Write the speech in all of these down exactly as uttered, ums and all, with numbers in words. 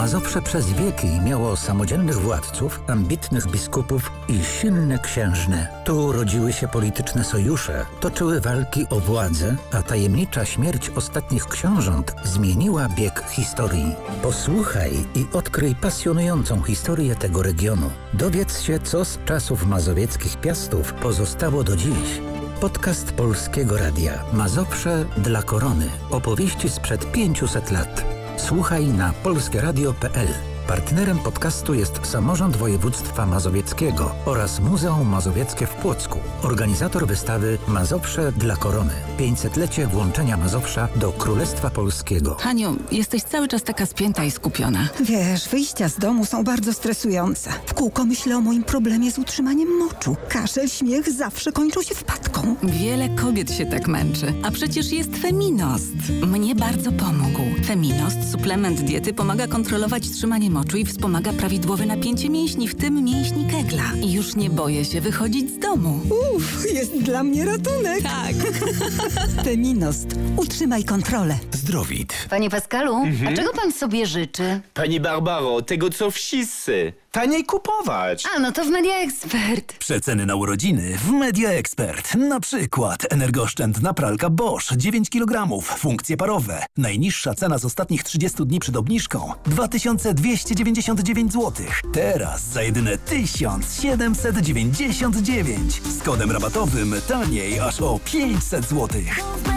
Mazowsze przez wieki miało samodzielnych władców, ambitnych biskupów i silne księżne. Tu rodziły się polityczne sojusze, toczyły walki o władzę, a tajemnicza śmierć ostatnich książąt zmieniła bieg historii. Posłuchaj i odkryj pasjonującą historię tego regionu. Dowiedz się, co z czasów mazowieckich piastów pozostało do dziś. Podcast Polskiego Radia. Mazowsze dla korony. Opowieści sprzed pięciuset lat. Słuchaj na polskie radio kropka p l. Partnerem podcastu jest Samorząd Województwa Mazowieckiego oraz Muzeum Mazowieckie w Płocku. Organizator wystawy Mazowsze dla korony. pięćsetlecie włączenia Mazowsza do Królestwa Polskiego. Haniu, jesteś cały czas taka spięta i skupiona. Wiesz, wyjścia z domu są bardzo stresujące. W kółko myślę o moim problemie z utrzymaniem moczu. Kaszel, śmiech zawsze kończą się wpadką. Wiele kobiet się tak męczy. A przecież jest Feminost. Mnie bardzo pomógł. Feminost, suplement diety, pomaga kontrolować trzymanie moczu i wspomaga prawidłowe napięcie mięśni, w tym mięśni kegla. I już nie boję się wychodzić z domu. Uff, jest dla mnie ratunek. Tak. Feminost. Utrzymaj kontrolę. Zdrowit. Panie Pascalu, mhm. a czego pan sobie życzy? Pani Barbaro, tego co wszyscy. Taniej kupować. A, no to w Media Expert. Przeceny na urodziny w Media Expert. Na przykład energooszczędna pralka Bosch dziewięć kilogramów, funkcje parowe. Najniższa cena z ostatnich trzydziestu dni przed obniżką dwa tysiące dwieście dziewięćdziesiąt dziewięć złotych. Teraz za jedyne tysiąc siedemset dziewięćdziesiąt dziewięć. Z kodem rabatowym taniej aż o pięćset złotych.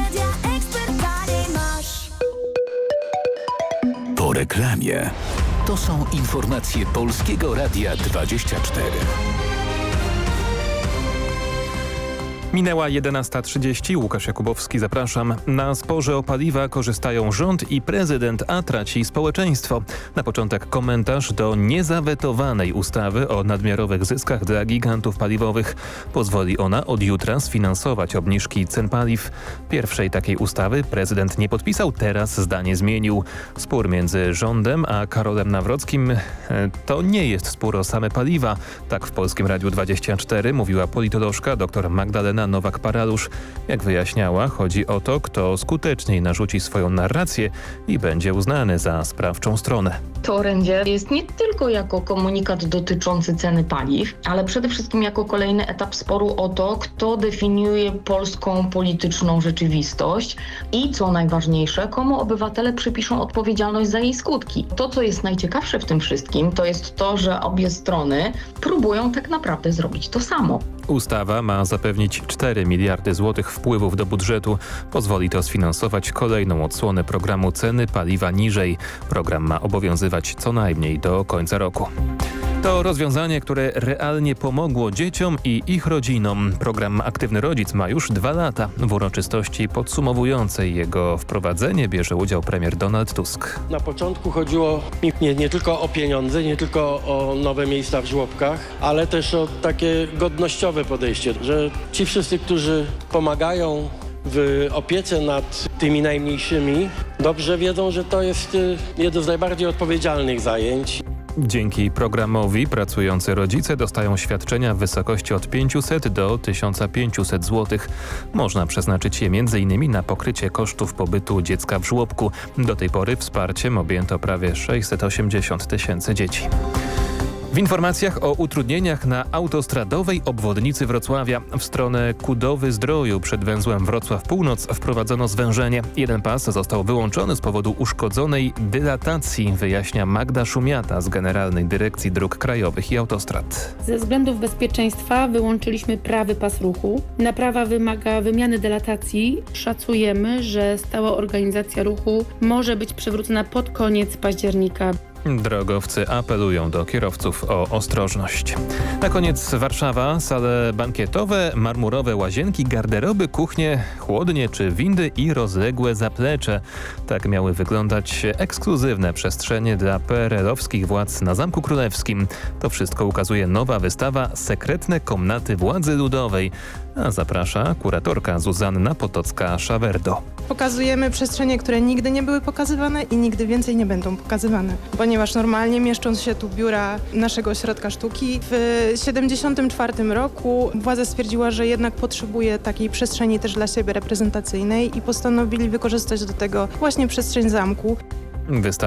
Po reklamie. To są informacje Polskiego Radia dwadzieścia cztery. Minęła jedenasta trzydzieści. Łukasz Jakubowski, zapraszam. Na sporze o paliwa korzystają rząd i prezydent, a traci społeczeństwo. Na początek komentarz do niezawetowanej ustawy o nadmiarowych zyskach dla gigantów paliwowych. Pozwoli ona od jutra sfinansować obniżki cen paliw. Pierwszej takiej ustawy prezydent nie podpisał, teraz zdanie zmienił. Spór między rządem a Karolem Nawrockim to nie jest spór o same paliwa. Tak w Polskim Radiu dwadzieścia cztery mówiła politolożka dr Magdalena Nowak-Paralusz. Jak wyjaśniała, chodzi o to, kto skuteczniej narzuci swoją narrację i będzie uznany za sprawczą stronę. To orędzie jest nie tylko jako komunikat dotyczący ceny paliw, ale przede wszystkim jako kolejny etap sporu o to, kto definiuje polską polityczną rzeczywistość i, co najważniejsze, komu obywatele przypiszą odpowiedzialność za jej skutki. To, co jest najciekawsze w tym wszystkim, to jest to, że obie strony próbują tak naprawdę zrobić to samo. Ustawa ma zapewnić cztery miliardy złotych wpływów do budżetu. Pozwoli to sfinansować kolejną odsłonę programu Ceny paliwa niżej. Program ma obowiązywać co najmniej do końca roku. To rozwiązanie, które realnie pomogło dzieciom i ich rodzinom. Program Aktywny Rodzic ma już dwa lata. W uroczystości podsumowującej jego wprowadzenie bierze udział premier Donald Tusk. Na początku chodziło mi nie, nie tylko o pieniądze, nie tylko o nowe miejsca w żłobkach, ale też o takie godnościowe podejście, że ci wszyscy, którzy pomagają w opiece nad tymi najmniejszymi, dobrze wiedzą, że to jest jedno z najbardziej odpowiedzialnych zajęć. Dzięki programowi pracujący rodzice dostają świadczenia w wysokości od pięciuset do tysiąc pięciuset złotych. Można przeznaczyć je między innymi na pokrycie kosztów pobytu dziecka w żłobku. Do tej pory wsparciem objęto prawie sześćset osiemdziesiąt tysięcy dzieci. W informacjach o utrudnieniach na autostradowej obwodnicy Wrocławia w stronę Kudowy-Zdroju przed węzłem Wrocław Północ wprowadzono zwężenie. Jeden pas został wyłączony z powodu uszkodzonej dylatacji, wyjaśnia Magda Szumiata z Generalnej Dyrekcji Dróg Krajowych i Autostrad. Ze względów bezpieczeństwa wyłączyliśmy prawy pas ruchu. Naprawa wymaga wymiany dylatacji. Szacujemy, że stała organizacja ruchu może być przywrócona pod koniec października. Drogowcy apelują do kierowców o ostrożność. Na koniec Warszawa. Sale bankietowe, marmurowe łazienki, garderoby, kuchnie, chłodnie czy windy i rozległe zaplecze. Tak miały wyglądać ekskluzywne przestrzenie dla P R L-owskich władz na Zamku Królewskim. To wszystko ukazuje nowa wystawa Sekretne komnaty władzy ludowej. A zaprasza kuratorka Zuzanna Potocka-Szawerdo. Pokazujemy przestrzenie, które nigdy nie były pokazywane i nigdy więcej nie będą pokazywane. Ponieważ normalnie mieszczą się tu biura naszego ośrodka sztuki. W tysiąc dziewięćset siedemdziesiątym czwartym roku władza stwierdziła, że jednak potrzebuje takiej przestrzeni też dla siebie reprezentacyjnej i postanowili wykorzystać do tego właśnie przestrzeń zamku. Wystawa